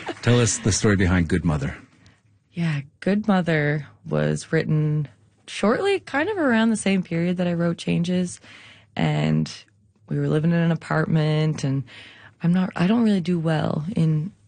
Tell us the story behind Good Mother. Yeah, Good Mother was written shortly, kind of around the same period that I wrote Changes. And we were living in an apartment, and I don't really do well in